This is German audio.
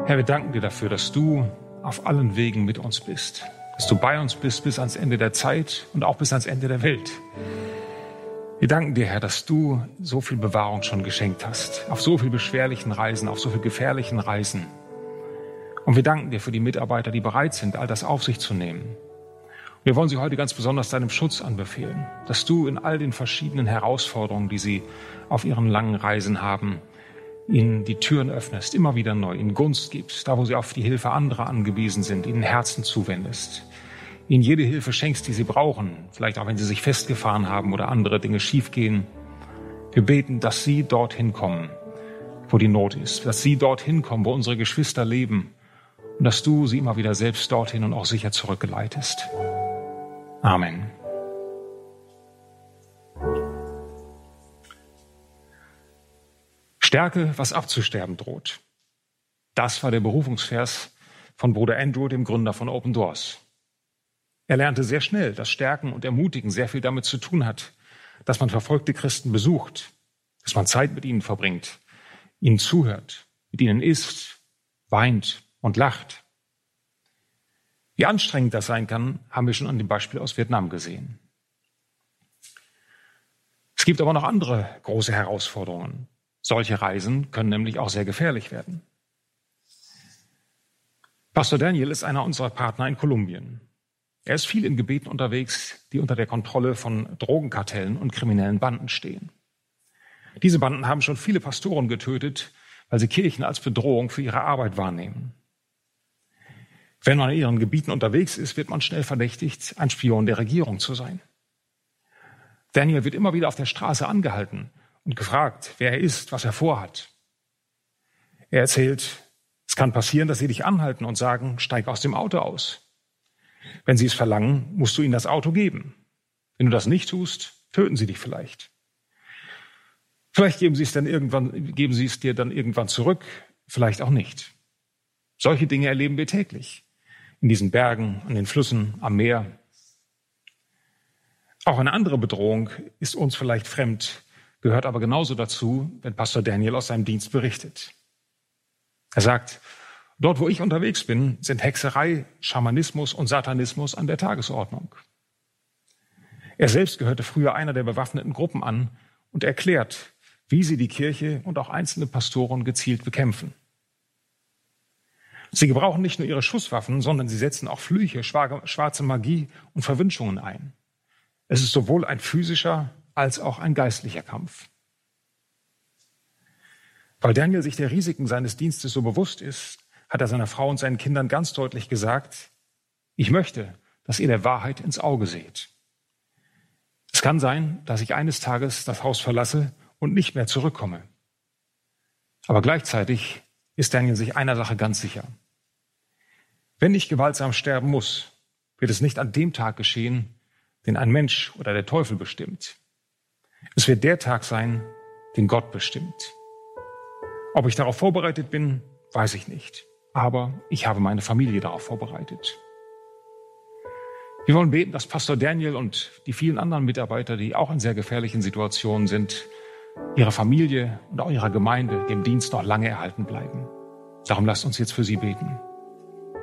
Herr, wir danken dir dafür, dass du auf allen Wegen mit uns bist. Dass du bei uns bist bis ans Ende der Zeit und auch bis ans Ende der Welt. Wir danken dir, Herr, dass du so viel Bewahrung schon geschenkt hast. Auf so viel beschwerlichen Reisen, auf so viel gefährlichen Reisen. Und wir danken dir für die Mitarbeiter, die bereit sind, all das auf sich zu nehmen. Wir wollen sie heute ganz besonders deinem Schutz anbefehlen. Dass du in all den verschiedenen Herausforderungen, die sie auf ihren langen Reisen haben, ihnen die Türen öffnest, immer wieder neu, ihnen Gunst gibst, da wo sie auf die Hilfe anderer angewiesen sind, ihnen Herzen zuwendest, ihnen jede Hilfe schenkst, die sie brauchen, vielleicht auch wenn sie sich festgefahren haben oder andere Dinge schiefgehen. Wir beten, dass sie dorthin kommen, wo die Not ist, dass sie dorthin kommen, wo unsere Geschwister leben und dass du sie immer wieder selbst dorthin und auch sicher zurückgeleitest. Amen. Stärke, was abzusterben droht. Das war der Berufungsvers von Bruder Andrew, dem Gründer von Open Doors. Er lernte sehr schnell, dass Stärken und Ermutigen sehr viel damit zu tun hat, dass man verfolgte Christen besucht, dass man Zeit mit ihnen verbringt, ihnen zuhört, mit ihnen isst, weint und lacht. Wie anstrengend das sein kann, haben wir schon an dem Beispiel aus Vietnam gesehen. Es gibt aber noch andere große Herausforderungen. Solche Reisen können nämlich auch sehr gefährlich werden. Pastor Daniel ist einer unserer Partner in Kolumbien. Er ist viel in Gebieten unterwegs, die unter der Kontrolle von Drogenkartellen und kriminellen Banden stehen. Diese Banden haben schon viele Pastoren getötet, weil sie Kirchen als Bedrohung für ihre Arbeit wahrnehmen. Wenn man in ihren Gebieten unterwegs ist, wird man schnell verdächtigt, ein Spion der Regierung zu sein. Daniel wird immer wieder auf der Straße angehalten und gefragt, wer er ist, was er vorhat. Er erzählt, es kann passieren, dass sie dich anhalten und sagen, steig aus dem Auto aus. Wenn sie es verlangen, musst du ihnen das Auto geben. Wenn du das nicht tust, töten sie dich vielleicht. Vielleicht geben sie es dir dann irgendwann zurück, vielleicht auch nicht. Solche Dinge erleben wir täglich. In diesen Bergen, an den Flüssen, am Meer. Auch eine andere Bedrohung ist uns vielleicht fremd, gehört aber genauso dazu, wenn Pastor Daniel aus seinem Dienst berichtet. Er sagt, dort wo ich unterwegs bin, sind Hexerei, Schamanismus und Satanismus an der Tagesordnung. Er selbst gehörte früher einer der bewaffneten Gruppen an und erklärt, wie sie die Kirche und auch einzelne Pastoren gezielt bekämpfen. Sie gebrauchen nicht nur ihre Schusswaffen, sondern sie setzen auch Flüche, schwarze Magie und Verwünschungen ein. Es ist sowohl ein physischer als auch ein geistlicher Kampf. Weil Daniel sich der Risiken seines Dienstes so bewusst ist, hat er seiner Frau und seinen Kindern ganz deutlich gesagt, ich möchte, dass ihr der Wahrheit ins Auge seht. Es kann sein, dass ich eines Tages das Haus verlasse und nicht mehr zurückkomme. Aber gleichzeitig ist Daniel sich einer Sache ganz sicher. Wenn ich gewaltsam sterben muss, wird es nicht an dem Tag geschehen, den ein Mensch oder der Teufel bestimmt. Es wird der Tag sein, den Gott bestimmt. Ob ich darauf vorbereitet bin, weiß ich nicht. Aber ich habe meine Familie darauf vorbereitet. Wir wollen beten, dass Pastor Daniel und die vielen anderen Mitarbeiter, die auch in sehr gefährlichen Situationen sind, ihrer Familie und auch ihrer Gemeinde dem Dienst noch lange erhalten bleiben. Darum lasst uns jetzt für sie beten.